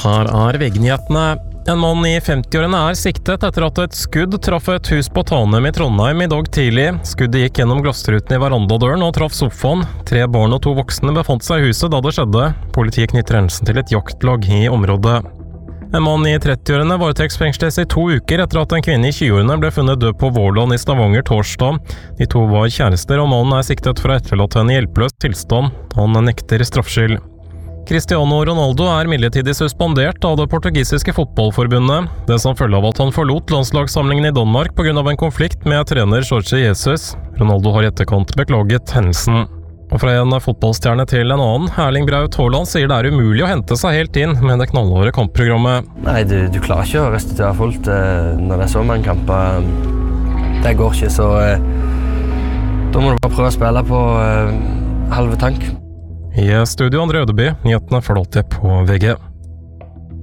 Her VG-nyhetene. En mann i 50-årene siktet etter at et skudd traff et hus på Tanum i Trondheim i dag tidlig. Skuddet gikk gjennom glassruten i verandadøren og traff sofaen. 3 barn og 2 voksne befant seg i huset da det skjedde. Politiet knytter hendelsen til et jaktlag i området. En mann i 30-årene varetektsfengsles i 2 uker etter at en kvinne i 20-årene ble funnet død på Vårland i Stavanger torsdag. De 2 var kjærester, og mannen siktet for å ha etterlatt henne i hjelpeløs tilstand. Han nekter straffskyld. Cristiano Ronaldo midlertidig suspendert av det portugisiske fotballforbundet. Det som følge av at han forlot landslagssamlingen i Danmark på grunn av en konflikt med trener Jorge Jesus. Ronaldo har i etterkant beklaget hendelsen. Og fra en fotballstjerne til en annen, Erling Braut Haaland sier det umulig å hente seg helt inn med det knallhårde kampprogrammet. Nei, du klarer ikke å restituere fullt når det så mange kamper. Det går ikke, så da må du bare prøve å spille på halve tank. I studio André Ødeby, nyhetene får du alltid på VG.